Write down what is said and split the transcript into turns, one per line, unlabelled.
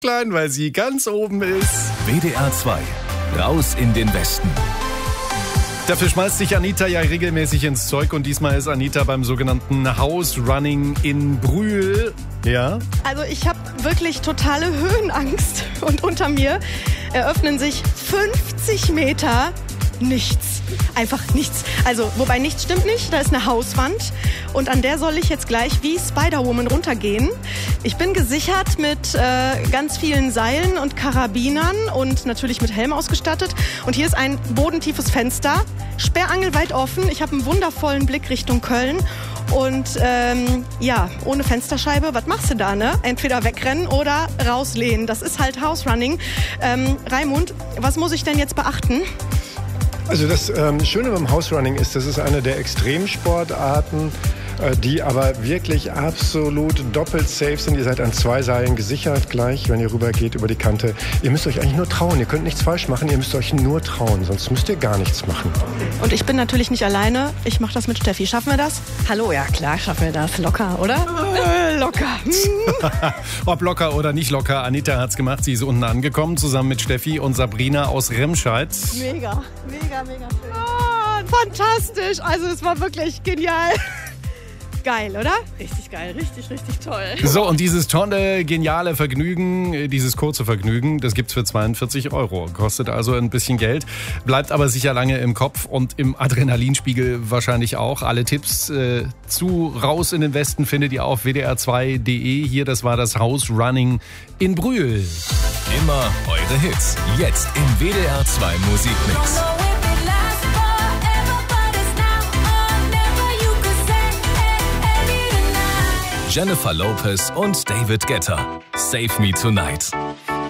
klein, weil sie ganz oben ist.
WDR 2. Raus in den Westen.
Dafür schmeißt sich Anita ja regelmäßig ins Zeug und diesmal ist Anita beim sogenannten House Running in Brühl. Ja?
Also ich habe wirklich totale Höhenangst und unter mir eröffnen sich 50 Meter nichts. Einfach nichts. Also, wobei nichts stimmt nicht, da ist eine Hauswand und an der soll ich jetzt gleich wie Spider-Woman runtergehen. Ich bin gesichert mit ganz vielen Seilen und Karabinern und natürlich mit Helm ausgestattet. Und hier ist ein bodentiefes Fenster, sperrangelweit offen. Ich habe einen wundervollen Blick Richtung Köln. Und ohne Fensterscheibe, was machst du da, ne? Entweder wegrennen oder rauslehnen. Das ist halt House Running. Raimund, was muss ich denn jetzt beachten?
Also das Schöne beim House Running ist, das ist eine der Extremsportarten, die aber wirklich absolut doppelt safe sind. Ihr seid an 2 Seilen gesichert gleich, wenn ihr rübergeht über die Kante. Ihr müsst euch eigentlich nur trauen. Ihr könnt nichts falsch machen, ihr müsst euch nur trauen, sonst müsst ihr gar nichts machen.
Und ich bin natürlich nicht alleine. Ich mache das mit Steffi. Schaffen wir das?
Hallo, ja klar, schaffen wir das. Locker, oder?
Locker.
Ob locker oder nicht locker, Anita hat's gemacht. Sie ist unten angekommen, zusammen mit Steffi und Sabrina aus Remscheid.
Mega schön. Oh, fantastisch. Also es war wirklich genial. Geil, oder?
Richtig geil, richtig toll.
So, und dieses tolle, geniale Vergnügen, dieses kurze Vergnügen, das gibt's für 42 €. Kostet also ein bisschen Geld, bleibt aber sicher lange im Kopf und im Adrenalinspiegel wahrscheinlich auch. Alle Tipps zu Raus in den Westen findet ihr auf wdr2.de. Hier, das war das House Running in Brühl.
Immer eure Hits. Jetzt im WDR 2 Musikmix. Jennifer Lopez und David Guetta. Save Me Tonight.